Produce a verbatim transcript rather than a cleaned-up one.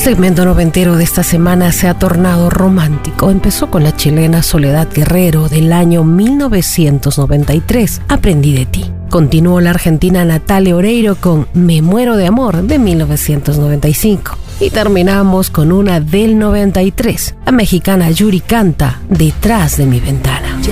segmento noventero de esta semana se ha tornado romántico. Empezó con la chilena Soledad Guerrero del año mil novecientos noventa y tres, Aprendí de ti. Continuó la argentina Natalia Oreiro con Me muero de amor de mil novecientos noventa y cinco. Y terminamos con una del noventa y tres, la mexicana Yuri Canta, Detrás de mi ventana. Ya